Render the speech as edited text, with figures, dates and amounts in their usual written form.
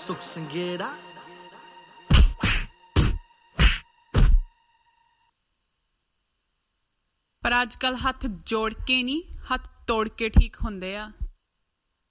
ਸੁਖ ਸੰਗੇੜਾ ਪਰ ਅੱਜ ਕੱਲ ਹੱਥ ਜੋੜ ਕੇ ਨਹੀਂ ਹੱਥ ਤੋੜ ਕੇ ਠੀਕ ਹੁੰਦੇ ਆ